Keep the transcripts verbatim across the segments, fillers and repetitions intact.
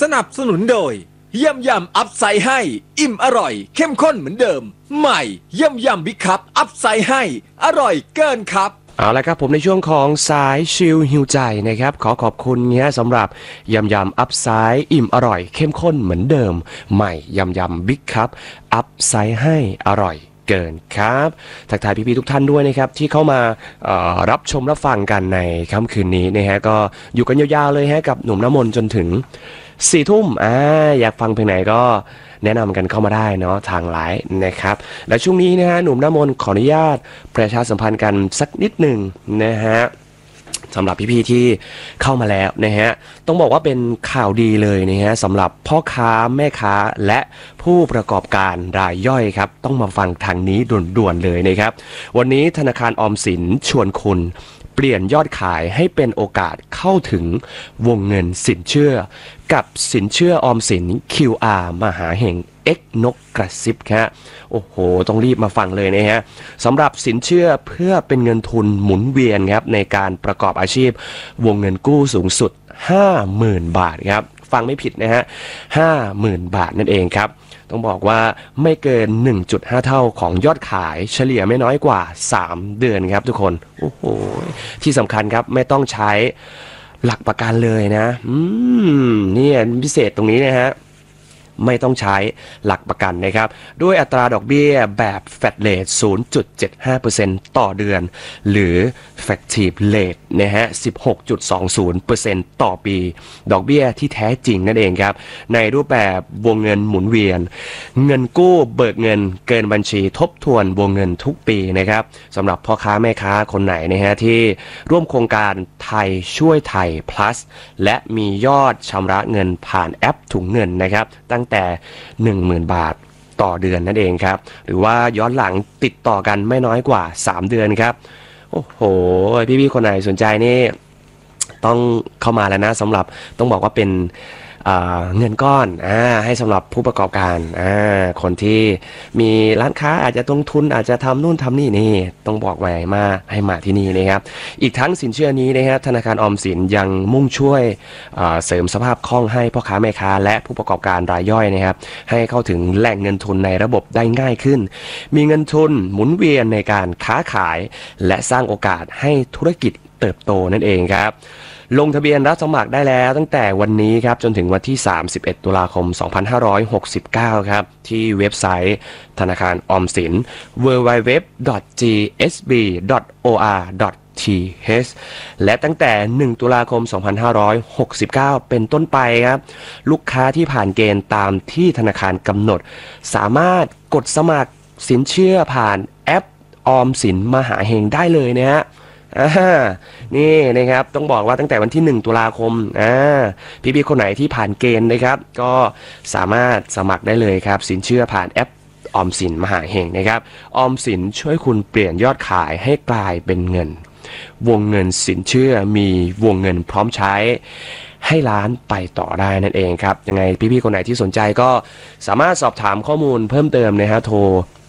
สนับสนุนโดยเยี่ยมยำอัพไซด์ให้อิ่มอร่อยเข้มข้นเหมือนเดิมใหม่เยี่ยมยำบิ๊กคัพอัพไซด์ให้อร่อยเกินครับเอาละครับผมในช่วงของสายชิลฮิวใจนะครับขอขอบคุณเนี่ยสำหรับยำยำอัพไซด์อิ่มอร่อยเข้มข้นเหมือนเดิมใหม่ยำยำบิ๊กคัพอัพไซด์ให้อร่อยเกินครับทักทายพี่ๆทุกท่านด้วยนะครับที่เข้ามารับชมรับฟังกันในค่ำคืนนี้นะฮะก็อยู่กันยาวๆเลยฮะกับหนุ่มน้ำมนต์จนถึงสี่ทุ่มอ่าอยากฟังเพลงไหนก็แนะนำกันเข้ามาได้เนาะทางไลน์นะครับและช่วงนี้นะฮะหนุ่มน้ำมนต์ขออนุญาตประชาสัมพันธ์กันสักนิดหนึ่งนะฮะสำหรับพี่ๆที่เข้ามาแล้วนะฮะต้องบอกว่าเป็นข่าวดีเลยนะฮะสำหรับพ่อค้าแม่ค้าและผู้ประกอบการรายย่อยครับต้องมาฟังทางนี้ด่วนๆเลยนะครับวันนี้ธนาคารออมสินชวนคุณเปลี่ยนยอดขายให้เป็นโอกาสเข้าถึงวงเงินสินเชื่อกับสินเชื่อออมสิน คิว อาร์ มหาเห่ง X นกกระซิบครับโอ้โหต้องรีบมาฟังเลยนะฮะสำหรับสินเชื่อเพื่อเป็นเงินทุนหมุนเวียนครับในการประกอบอาชีพวงเงินกู้สูงสุด ห้าหมื่น บาทครับฟังไม่ผิดนะฮะ ห้าหมื่น บาทนั่นเองครับต้องบอกว่าไม่เกิน หนึ่งจุดห้า เท่าของยอดขายเฉลี่ยไม่น้อยกว่าสามเดือนครับทุกคนโอ้โหที่สำคัญครับไม่ต้องใช้หลักประกันเลยนะอืมนี่พิเศษตรงนี้นะฮะไม่ต้องใช้หลักประกันนะครับด้วยอัตราดอกเบี้ยแบบ Flat Rate ศูนย์จุดเจ็ดห้าเปอร์เซ็นต์ ต่อเดือนหรือ Factive Rate นะฮะ สิบหกจุดสองศูนย์เปอร์เซ็นต์ ต่อปีดอกเบี้ยที่แท้จริงนั่นเองครับในรูปแบบวงเงินหมุนเวียนเงินกู้เบิกเงินเกินบัญชีทบทวนวงเงินทุกปีนะครับสำหรับพ่อค้าแม่ค้าคนไหนนะฮะที่ร่วมโครงการไทยช่วยไทย plus และมียอดชำระเงินผ่านแอปถุงเงินนะครับตั้งแต่ หนึ่งหมื่น บาทต่อเดือนนั่นเองครับหรือว่าย้อนหลังติดต่อกันไม่น้อยกว่าสามเดือนครับโอ้โหพี่ๆคนไหนสนใจนี่ต้องเข้ามาแล้วนะสำหรับต้องบอกว่าเป็นเงินก้อนอ่าให้สำหรับผู้ประกอบการอ่าคนที่มีร้านค้าอาจจะลงทุนอาจจะทำนู่นทำนี่นี่ต้องบอกไว้มาให้มาที่นี่นะครับอีกทั้งสินเชื่อนี้นะครับธนาคารออมสินยังมุ่งช่วยเสริมสภาพคล่องให้พ่อค้าแม่ค้าและผู้ประกอบการรายย่อยนะครับให้เข้าถึงแหล่งเงินทุนในระบบได้ง่ายขึ้นมีเงินทุนหมุนเวียนในการค้าขายและสร้างโอกาสให้ธุรกิจเติบโตนั่นเองครับลงทะเบียนรับสมัครได้แล้วตั้งแต่วันนี้ครับจนถึงวันที่สามสิบเอ็ดตุลาคมสองพันห้าร้อยหกสิบเก้าครับที่เว็บไซต์ธนาคารออมสิน ดับเบิลยู ดับเบิลยู ดับเบิลยู ดอท จี เอส บี ดอท โอ อาร์ ดอท ที เอช และตั้งแต่หนึ่งตุลาคมสองพันห้าร้อยหกสิบเก้าเป็นต้นไปครับลูกค้าที่ผ่านเกณฑ์ตามที่ธนาคารกำหนดสามารถกดสมัครสินเชื่อผ่านแอปออมสินมหาเฮงได้เลยนะฮะอ่านี่นะครับต้องบอกว่าตั้งแต่วันที่หนึ่งตุลาคมอ่าพี่ๆคนไหนที่ผ่านเกณฑ์นะครับก็สามารถสมัครได้เลยครับสินเชื่อผ่านแอปออมสินมหาเฮงนะครับออมสินช่วยคุณเปลี่ยนยอดขายให้กลายเป็นเงินวงเงินสินเชื่อมีวงเงินพร้อมใช้ให้ร้านไปต่อได้นั่นเองครับยังไงพี่ๆคนไหนที่สนใจก็สามารถสอบถามข้อมูลเพิ่มเติมนะฮะโทร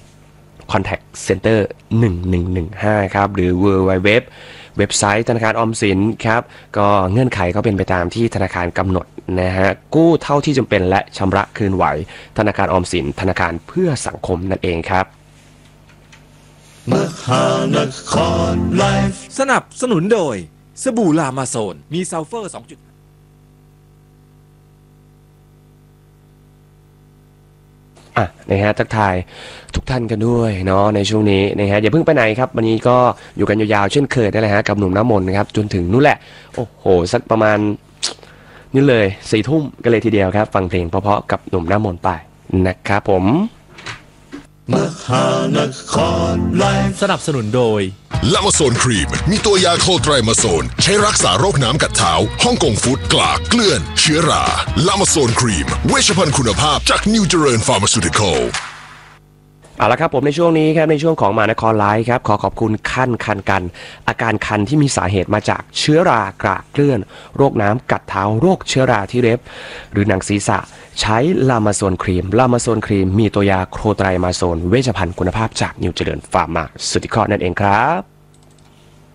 Contact Center หนึ่งหนึ่งหนึ่งห้าครับหรือ ดับเบิลยู ดับเบิลยู ดับเบิลยู เว็บไซต์ธนาคารออมสินครับก็เงื่อนไขก็เป็นไปตามที่ธนาคารกำหนดนะฮะกู้เท่าที่จำเป็นและชำระคืนไหวธนาคารออมสินธนาคารเพื่อสังคมนั่นเองครับมหานครไลฟ์สนับสนุนโดยสบู่ลามาโซนมีซัลเฟอร์สองจุดอ่ะนะฮะทักทายทุกท่านกันด้วยเนาะในช่วงนี้นะฮะอย่าเพิ่งไปไหนครับวันนี้ก็อยู่กันยาวๆเช่นเคยได้เลยฮะกับหนุ่มน้ำมนต์นะครับจนถึงนู่นแหละโอ้โหสักประมาณนี่เลยสี่ทุ่มกันเลยทีเดียวครับฟังเพลงเพราะๆกับหนุ่มน้ำมนต์ไปนะครับผมมหานครไลฟ์สนับสนุนโดยลามาโซนครีมมีตัวยาโคไตรมาโซนใช้รักษาโรคน้ำกัดเท้าฮ่องกงฟุตกลากเกลื่อนเชื้อราลามาโซนครีมเวชภัณฑ์คุณภาพจากนิวเจริญฟาร์มาซูติคอลเอาละครับผมในช่วงนี้ครับในช่วงของมหานครไลฟ์ครับขอขอบคุณคันคันกันอาการคันที่มีสาเหตุมาจากเชื้อรากระเกลื่อนโรคน้ำกัดเท้าโรคเชื้อราที่เล็บหรือหนังศีรษะใช้ลามาโซนครีมลามาโซนครีมมีตัวยาโคไตรมาโซนเวชภัณฑ์คุณภาพจากนิวเจริญฟาร์มาซูติคอลนั่นเองครับ